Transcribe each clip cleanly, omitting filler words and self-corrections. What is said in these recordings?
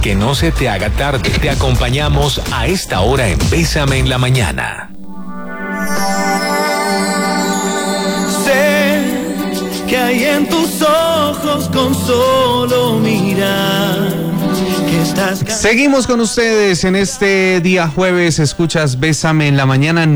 que no se te haga tarde. Te acompañamos a esta hora en Bésame en la Mañana. Sé que hay en tus ojos con solo mirar que estás... Seguimos con ustedes en este día jueves. Escuchas Bésame en la Mañana,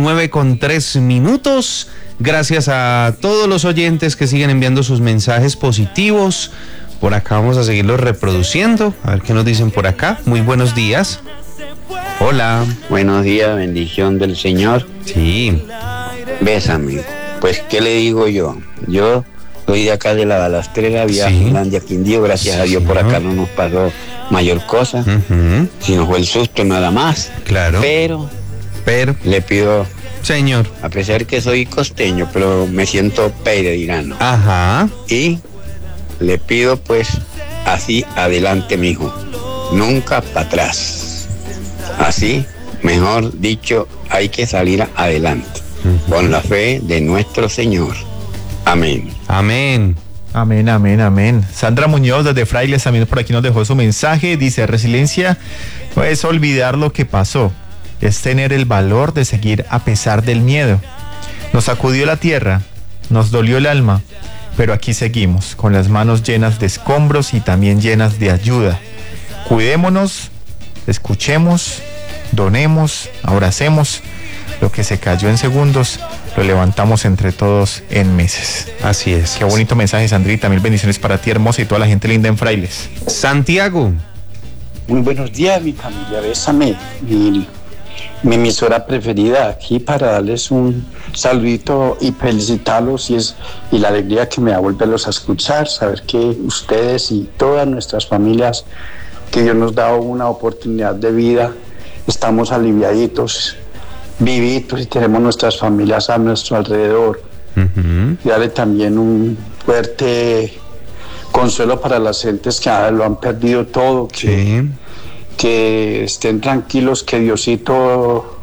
9:03. Gracias a todos los oyentes que siguen enviando sus mensajes positivos. Por acá vamos a seguirlos reproduciendo. A ver qué nos dicen por acá. Muy buenos días. Hola. Buenos días, bendición del Señor. Sí. Bésame. Pues, ¿qué le digo yo? Yo soy de acá de la Balastrera, vía Finlandia, Quindío. Gracias a Dios por acá no nos pasó mayor cosa. Sino fue el susto nada más. Claro. Pero le pido... Señor. A pesar que soy costeño, pero me siento pereirano. Ajá. Y le pido pues así adelante, mijo. Nunca para atrás. Así, mejor dicho, hay que salir adelante. Con la fe de nuestro Señor. Amén. Amén. Amén, amén, amén. Sandra Muñoz desde Frailes también por aquí nos dejó su mensaje. Dice, resiliencia no es olvidar lo que pasó. Es tener el valor de seguir a pesar del miedo. Nos sacudió la tierra, nos dolió el alma, pero aquí seguimos, con las manos llenas de escombros y también llenas de ayuda. Cuidémonos, escuchemos, donemos, abracemos. Lo que se cayó en segundos, lo levantamos entre todos en meses. Así es. Qué bonito mensaje, Sandrita. Mil bendiciones para ti, hermosa, y toda la gente linda en Frailes. Santiago. Muy buenos días, mi familia. Bésame. Mi emisora preferida aquí para darles un saludito y felicitarlos y la alegría que me da volverlos a escuchar, saber que ustedes y todas nuestras familias, que Dios nos da una oportunidad de vida, estamos aliviaditos, vivitos y tenemos nuestras familias a nuestro alrededor. Y darle también un fuerte consuelo para las gentes que lo han perdido todo, que estén tranquilos, que Diosito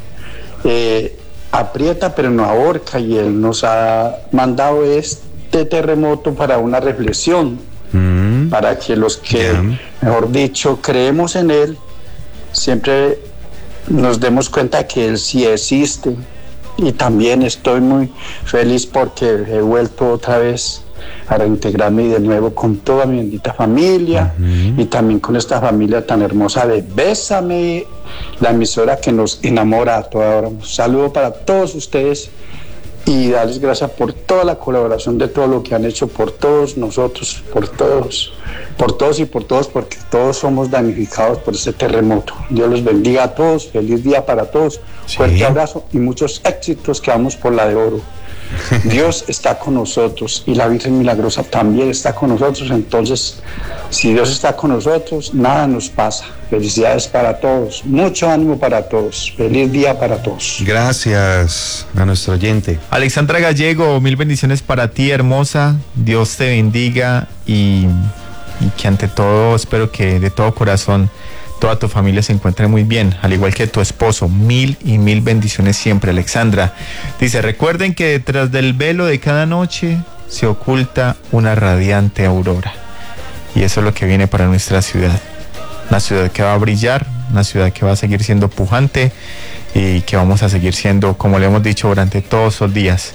aprieta pero no ahorca, y Él nos ha mandado este terremoto para una reflexión, para que los que, mejor dicho, creemos en Él, siempre nos demos cuenta que Él sí existe. Y también estoy muy feliz porque he vuelto otra vez a reintegrarme de nuevo con toda mi bendita familia y también con esta familia tan hermosa de Bésame, la emisora que nos enamora a toda hora. Un saludo para todos ustedes y darles gracias por toda la colaboración de todo lo que han hecho por todos nosotros, por todos y por todos, porque todos somos damnificados por este terremoto. Dios los bendiga a todos, feliz día para todos, fuerte abrazo y muchos éxitos, que vamos por la de oro. Dios está con nosotros y la Virgen Milagrosa también está con nosotros. Entonces, si Dios está con nosotros, nada nos pasa. Felicidades para todos, mucho ánimo para todos, feliz día para todos. Gracias a nuestro oyente Alexandra Gallego. Mil bendiciones para ti, hermosa. Dios te bendiga y que ante todo espero que de todo corazón toda tu familia se encuentre muy bien, al igual que tu esposo. Mil y mil bendiciones siempre, Alexandra. Dice, recuerden que detrás del velo de cada noche se oculta una radiante aurora. Y eso es lo que viene para nuestra ciudad. Una ciudad que va a brillar, una ciudad que va a seguir siendo pujante y que vamos a seguir siendo, como le hemos dicho durante todos los días,